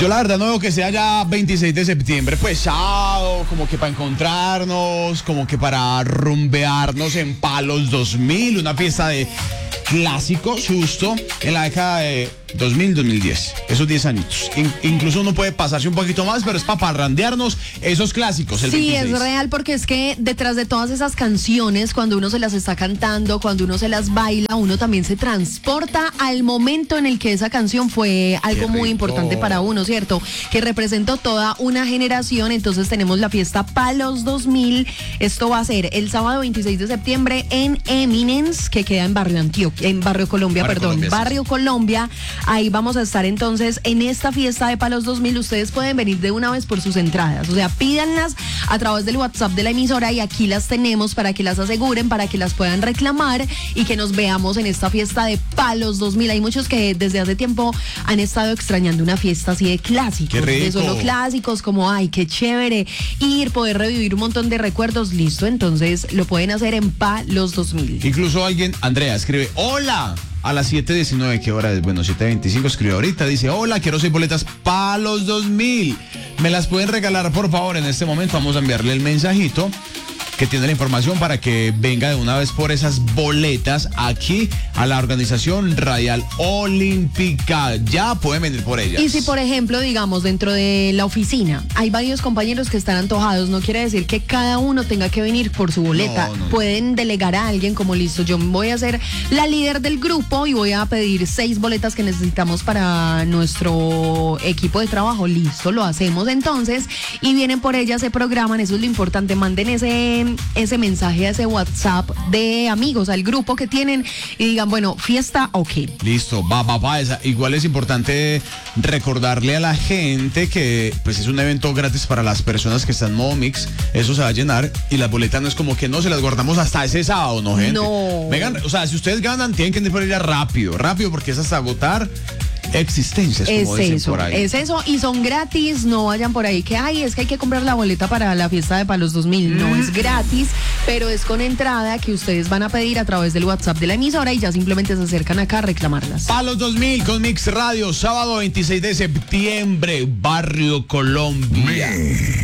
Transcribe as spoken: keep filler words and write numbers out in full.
Yo la verdad no veo que sea ya veintiséis de septiembre, pues sábado, como que para encontrarnos, como que para rumbearnos en Palos dos mil, una fiesta de clásicos justo en la década de dos mil, dos mil diez, esos diez añitos. In- incluso uno puede pasarse un poquito más, pero es para parrandearnos esos clásicos. El Sí, veintiséis. es real, porque es que detrás de todas esas canciones, cuando uno se las está cantando, cuando uno se las baila, uno también se transporta al momento en el que esa canción fue algo muy rico. importante para uno, ¿cierto? Que representó toda una generación. Entonces tenemos la fiesta Palos dos mil. Esto va a ser el sábado veintiséis de septiembre en Eminence, que queda en Barrio Antioquia, en Barrio Colombia, Barrio perdón, Colombia, sí. Barrio Colombia. Ahí vamos a estar entonces en esta fiesta de Palos dos mil. Ustedes pueden venir de una vez por sus entradas, o sea, pídanlas a través del WhatsApp de la emisora y aquí las tenemos para que las aseguren, para que las puedan reclamar y que nos veamos en esta fiesta de Palos dos mil. Hay muchos que desde hace tiempo han estado extrañando una fiesta así de clásicos, Qué rico. de solo clásicos, como ay, qué chévere ir, poder revivir un montón de recuerdos. Listo, entonces lo pueden hacer en Palos dos mil. Incluso alguien, Andrea, escribe, hola, a las siete diecinueve, ¿qué hora es? Bueno, siete veinticinco, escribe ahorita, dice, hola, quiero seis boletas para los dos mil. ¿Me las pueden regalar, por favor? En este momento vamos a enviarle el mensajito que tiene la información para que venga de una vez por esas boletas aquí a la organización Radial Olímpica. Ya pueden venir por ellas. Y si, por ejemplo, digamos, dentro de la oficina hay varios compañeros que están antojados, no quiere decir que cada uno tenga que venir por su boleta. No, no, no. Pueden delegar a alguien como, listo, yo voy a ser la líder del grupo y voy a pedir seis boletas que necesitamos para nuestro equipo de trabajo. Listo, lo hacemos entonces y vienen por ellas, se programan. Eso es lo importante. Manden ese, ese mensaje a ese WhatsApp de amigos, al grupo que tienen y digan, bueno, fiesta, ok. Listo, va, va, va. Esa. Igual es importante recordarle a la gente que pues es un evento gratis para las personas que están en modo mix. Eso se va a llenar y las boletas no es como que no se las guardamos hasta ese sábado, ¿no, gente? No. Vengan, o sea, si ustedes ganan, tienen que ir por ella rápido, rápido, porque es hasta agotar existencias, como Es dicen eso, por ahí. es eso, y son gratis. No vayan por ahí que, ay, es que hay que comprar la boleta para la fiesta de Palos dos mil. No es gratis, pero es con entrada que ustedes van a pedir a través del WhatsApp de la emisora y ya simplemente se acercan acá a reclamarlas. Palos dos mil con Mix Radio, sábado veintiséis de septiembre, Barrio Colombia.